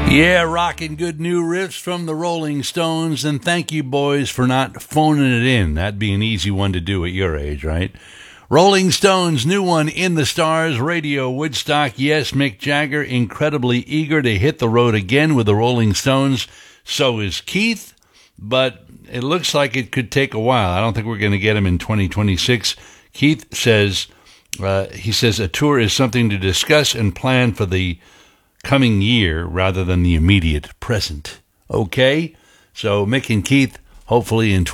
Yeah, rocking good new riffs from the Rolling Stones, and thank you, boys, for not phoning it in. That'd be an easy one to do at your age, right? Rolling Stones' new one, In the Stars, Radio Woodstock. Yes, Mick Jagger, incredibly eager to hit the road again with the Rolling Stones. So is Keith, but it looks like it could take a while. I don't think we're going to get him in 2026. Keith says, he says a tour is something to discuss and plan for the coming year rather than the immediate present. Okay? So Mick and Keith, hopefully in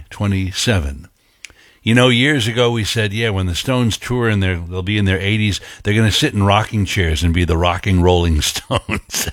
2027. You know, years ago we said, yeah, when the Stones tour and they'll be in their 80s, they're going to sit in rocking chairs and be the rocking Rolling Stones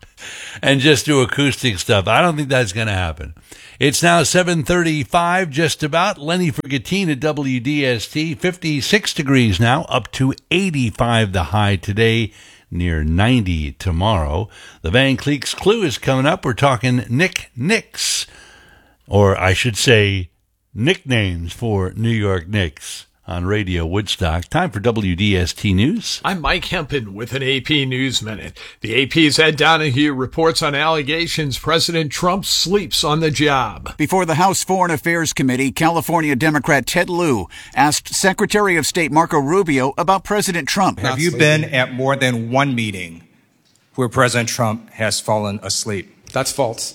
and just do acoustic stuff. I don't think that's going to happen. It's now 7:35, just about. Lenny Fergatine at WDST, 56 degrees now, up to 85 the high today, near 90 tomorrow. The Van Cleek's Clue is coming up. We're talking Nick Nicks, or I should say nicknames for New York Knicks on Radio Woodstock. Time for WDST News. I'm Mike Hempen with an AP News Minute. The AP's Ed Donahue reports on allegations President Trump sleeps on the job. Before the House Foreign Affairs Committee, California Democrat Ted Lieu asked Secretary of State Marco Rubio about President Trump. Have you been at more than one meeting where President Trump has fallen asleep? That's false.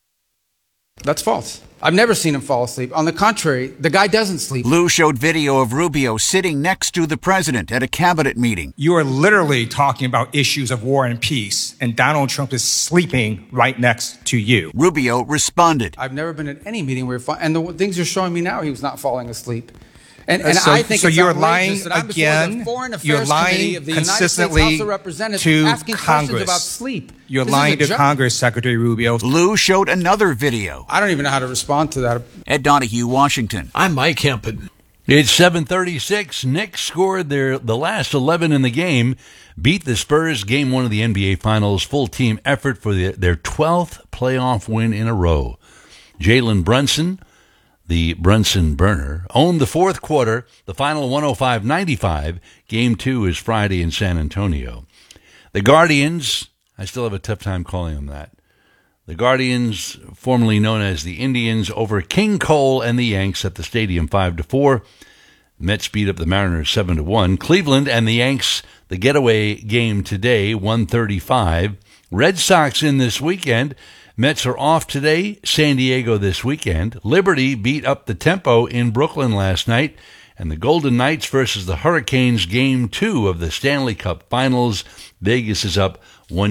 That's false. I've never seen him fall asleep. On the contrary, the guy doesn't sleep. Lieu showed video of Rubio sitting next to the president at a cabinet meeting. You are literally talking about issues of war and peace, and Donald Trump is sleeping right next to you. Rubio responded. I've never been at any meeting where and the things you're showing me now, he was not falling asleep. And so, I think so it's you're lying that I'm again. The Foreign Affairs you're lying Committee of the consistently United States House of Representatives to asking Congress questions about sleep. You're This lying to joke. Congress, Secretary Rubio. Lieu showed another video. I don't even know how to respond to that. Ed Donahue, Washington. I'm Mike Hempen. It's 7:36. Knicks scored the last 11 in the game, beat the Spurs, game one of the NBA Finals, full team effort for their 12th playoff win in a row. Jalen Brunson, the Brunson burner, owned the fourth quarter, the final 105-95. Game two is Friday in San Antonio. The Guardians, I still have a tough time calling them that. The Guardians, formerly known as the Indians, over King Cole and the Yanks at the stadium 5-4. Mets beat up the Mariners 7-1. Cleveland and the Yanks, the getaway game today, 135. Red Sox in this weekend. Mets are off today, San Diego this weekend. Liberty beat up the Tempo in Brooklyn last night. And the Golden Knights versus the Hurricanes, game two of the Stanley Cup Finals. Vegas is up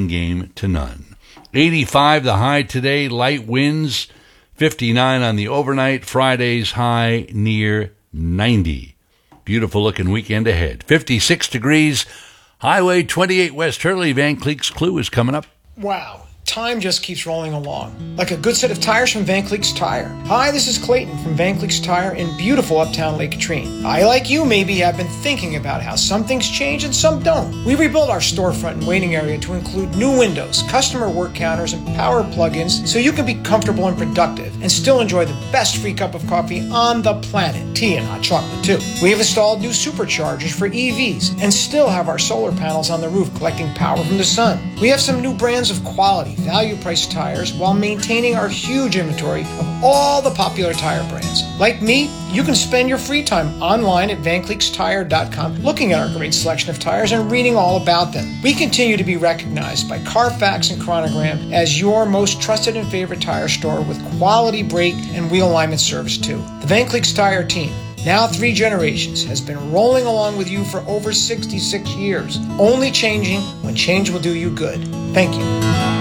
1-0. 85 the high today, light winds. 59 on the overnight. Friday's high near 90. Beautiful looking weekend ahead. 56 degrees. Highway 28 West Hurley. Van Cleek's Clue is coming up. Wow. Time just keeps rolling along, like a good set of tires from Van Cleek's Tire. Hi, this is Clayton from Van Cleek's Tire in beautiful uptown Lake Katrine. I, like you, maybe have been thinking about how some things change and some don't. We rebuilt our storefront and waiting area to include new windows, customer work counters, and power plug-ins so you can be comfortable and productive and still enjoy the best free cup of coffee on the planet. Tea and hot chocolate, too. We have installed new superchargers for EVs and still have our solar panels on the roof collecting power from the sun. We have some new brands of quality, value-priced tires while maintaining our huge inventory of all the popular tire brands. Like me, you can spend your free time online at VanCleeksTire.com looking at our great selection of tires and reading all about them. We continue to be recognized by Carfax and Chronogram as your most trusted and favorite tire store with quality brake and wheel alignment service too. The Van Cleeks Tire team, now 3 generations, has been rolling along with you for over 66 years, only changing when change will do you good. Thank you.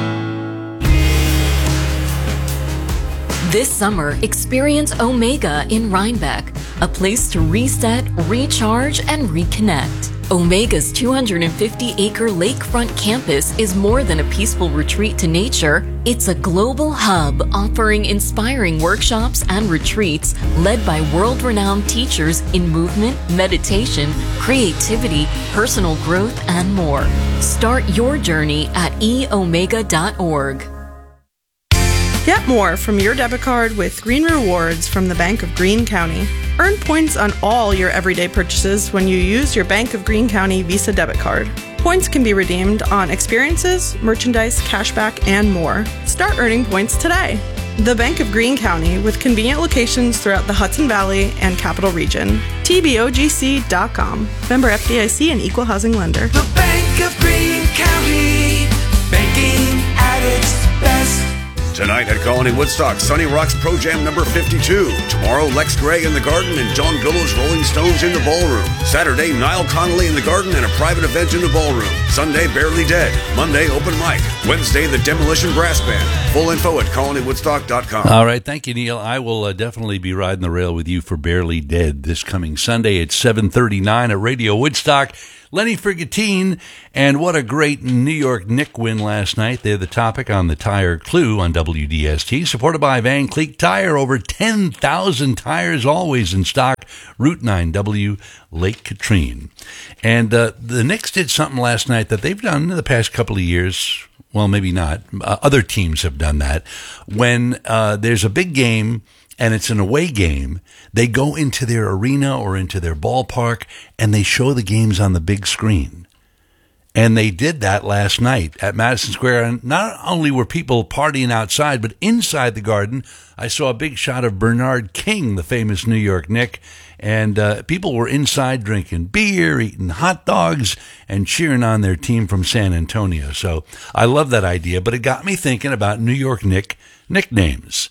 This summer, experience Omega in Rhinebeck, a place to reset, recharge, and reconnect. Omega's 250-acre lakefront campus is more than a peaceful retreat to nature. It's a global hub offering inspiring workshops and retreats led by world-renowned teachers in movement, meditation, creativity, personal growth, and more. Start your journey at eomega.org. Get more from your debit card with Green Rewards from the Bank of Greene County. Earn points on all your everyday purchases when you use your Bank of Greene County Visa debit card. Points can be redeemed on experiences, merchandise, cashback, and more. Start earning points today. The Bank of Greene County, with convenient locations throughout the Hudson Valley and Capital Region. TBOGC.com. Member FDIC and Equal Housing Lender. The Bank of Greene County, banking at its best. Tonight at Colony Woodstock, Sunny Rocks Pro Jam number 52. Tomorrow, Lex Gray in the Garden and John Billows Rolling Stones in the Ballroom. Saturday, Niall Connolly in the Garden and a private event in the Ballroom. Sunday, Barely Dead. Monday, open mic. Wednesday, the Demolition Brass Band. Full info at colonywoodstock.com. All right, thank you, Neil. I will definitely be riding the rail with you for Barely Dead this coming Sunday at 7:39 at Radio Woodstock. Lenny Frigatine, and what a great New York Knicks win last night. They're the topic on the Tire Clue on WDST, supported by Van Cleek Tire. Over 10,000 tires always in stock. Route 9W, Lake Katrine. And the Knicks did something last night that they've done in the past couple of years. Well, maybe not. Other teams have done that. When there's a big game and it's an away game, they go into their arena or into their ballpark and they show the games on the big screen. And they did that last night at Madison Square. And not only were people partying outside, but inside the Garden, I saw a big shot of Bernard King, the famous New York Knick. And people were inside drinking beer, eating hot dogs, and cheering on their team from San Antonio. So I love that idea, but it got me thinking about New York Knick nicknames.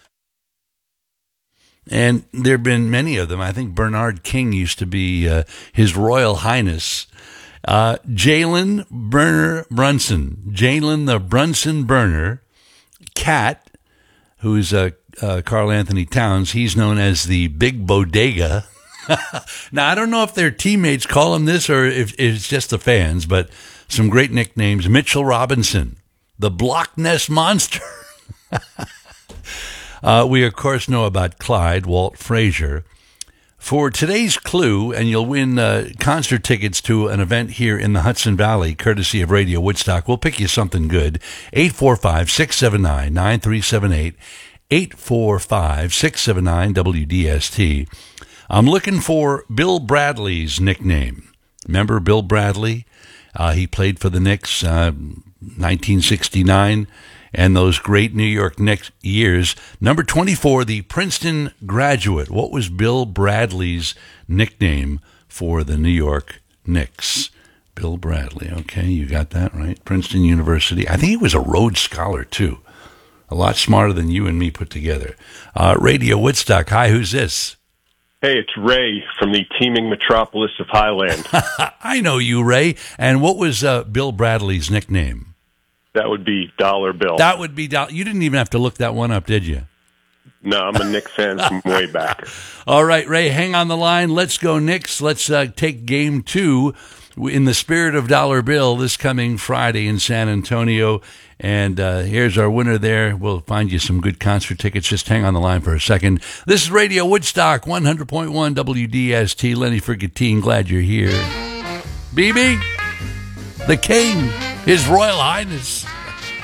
And there have been many of them. I think Bernard King used to be His Royal Highness. Jalen Brunson. Jalen the Brunson Burner. Cat, who's Karl Anthony Towns. He's known as the Big Bodega. Now, I don't know if their teammates call him this or if it's just the fans, but some great nicknames. Mitchell Robinson. The Block Ness Monster. We, of course, know about Clyde, Walt Frazier. For today's clue, and you'll win concert tickets to an event here in the Hudson Valley, courtesy of Radio Woodstock. We'll pick you something good. 845-679-9378. 845-679-WDST. I'm looking for Bill Bradley's nickname. Remember Bill Bradley? He played for the Knicks 1969. And those great New York Knicks years. Number 24, the Princeton graduate. What was Bill Bradley's nickname for the New York Knicks? Bill Bradley. Okay, you got that right. Princeton University. I think he was a Rhodes Scholar, too. A lot smarter than you and me put together. Radio Woodstock. Hi, who's this? Hey, it's Ray from the teeming metropolis of Highland. I know you, Ray. And what was Bill Bradley's nickname? That would be Dollar Bill. That would be You didn't even have to look that one up, did you? No, I'm a Knicks fan from way back. All right, Ray, hang on the line. Let's go Knicks. Let's take game 2 in the spirit of Dollar Bill this coming Friday in San Antonio. And here's our winner there. We'll find you some good concert tickets. Just hang on the line for a second. This is Radio Woodstock, 100.1 WDST. Lenny Frigatine, glad you're here. BB, the King, His Royal Highness.